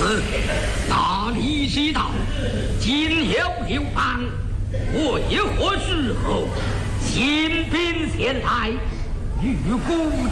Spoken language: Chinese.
是，大礼既到，今有流邦，为何时候新兵前来，欲鼓